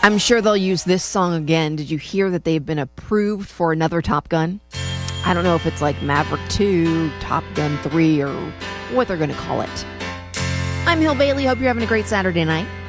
I'm sure they'll use this song again. Did you hear that they've been approved for another Top Gun? I don't know if it's like Maverick 2, Top Gun 3, or what they're going to call it. I'm Hill Bailey. Hope you're having a great Saturday night.